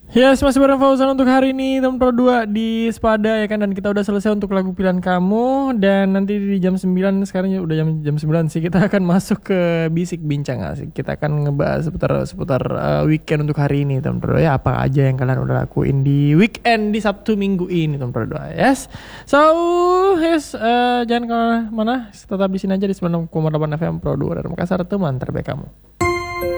Yes, masih bareng Fauzan untuk hari ini teman Pro 2 di Spada ya kan, dan kita udah selesai untuk lagu pilihan kamu, dan nanti di jam 9 sekarang ya udah jam 9 sih kita akan masuk ke Bisik Bincang sih. Kita akan ngebahas seputar weekend untuk hari ini teman Pro 2 ya, apa aja yang kalian udah lakuin di weekend di Sabtu Minggu ini teman Pro 2. Yes. So, yes, jangan kemana mana, tetap di sini aja di 96,8 FM Pro 2 dari Makassar, teman terbaik kamu.